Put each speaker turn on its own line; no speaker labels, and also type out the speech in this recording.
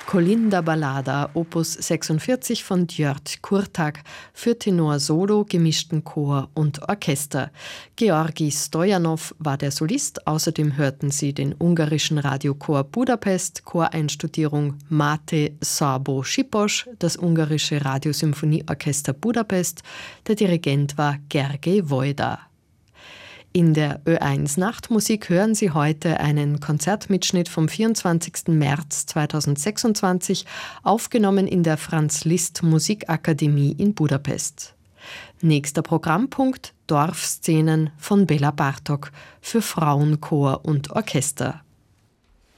Kolinda Ballada, Opus 46 von György Kurtág, für Tenor Solo, gemischten Chor und Orchester. Georgi Stojanov war der Solist, außerdem hörten Sie den ungarischen Radiochor Budapest, Choreinstudierung Máté Szabó Sipos, das ungarische Radiosymphonieorchester Budapest, der Dirigent war Gergely Wojda. In der Ö1 Nachtmusik hören Sie heute einen Konzertmitschnitt vom 24. März 2026, aufgenommen in der Franz Liszt Musikakademie in Budapest. Nächster Programmpunkt: Dorfszenen von Bela Bartók für Frauenchor und Orchester.